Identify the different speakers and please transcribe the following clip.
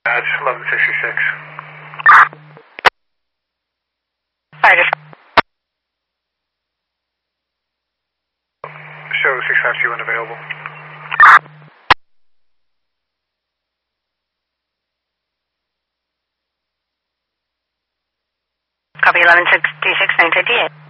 Speaker 1: That's 1166.
Speaker 2: I just
Speaker 1: Show 652 unavailable.
Speaker 2: copy 1166, 958.